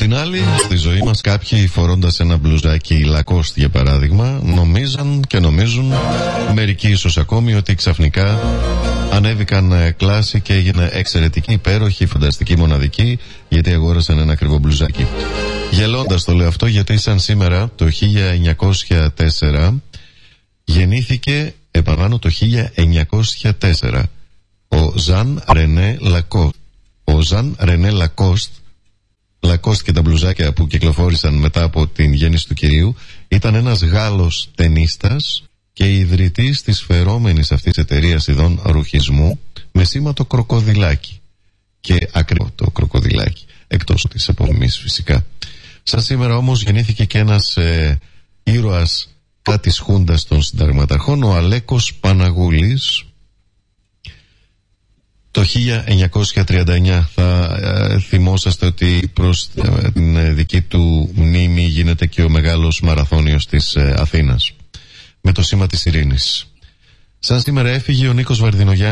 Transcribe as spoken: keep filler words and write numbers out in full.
την άλλη, στη ζωή μας κάποιοι φορώντας ένα μπλουζάκι Lacoste για παράδειγμα νομίζαν και νομίζουν, μερικοί ίσως ακόμη, ότι ξαφνικά ανέβηκαν κλάση και έγινε εξαιρετική, υπέροχη, φανταστική, μοναδική, γιατί αγόρασαν ένα ακριβό μπλουζάκι. Γελώντας το λέω αυτό, γιατί σαν σήμερα το χίλια εννιακόσια τέσσερα γεννήθηκε, επαναλαμβάνω, το χίλια εννιακόσια τέσσερα ο Ζαν Ρενέ Λακόστ. Ο Ζαν Ρενέ Λακόστ, Λακόστ και τα μπλουζάκια που κυκλοφόρησαν μετά από την γέννηση του κυρίου, ήταν ένας Γάλλος ταινίστας και ιδρυτής της φερόμενης αυτής εταιρείας ειδών ρουχισμού με σήμα το κροκοδιλάκι. Και ακριβώς το κροκοδιλάκι, εκτός της απομιμής φυσικά. Σαν σήμερα όμως γεννήθηκε και ένας ε, ήρωας κατά της Χούντας των Συνταγματαρχών, ο Αλέκος Παναγούλης. Το χίλια εννιακόσια τριάντα εννιά θα ε, θυμόσαστε ότι προς ε, την ε, δική του μνήμη γίνεται και ο μεγάλος μαραθώνιος της ε, Αθήνας με το σήμα της ειρήνης. Σαν σήμερα έφυγε ο Νίκος Βαρδινογιάννης.